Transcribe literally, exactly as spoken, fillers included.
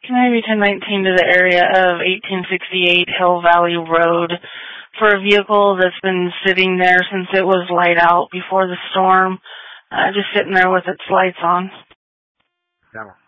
Can I be ten nineteen to the area of eighteen sixty-eight Hill Valley Road for a vehicle that's been sitting there since it was light out before the storm, uh, just sitting there with its lights on? Camera.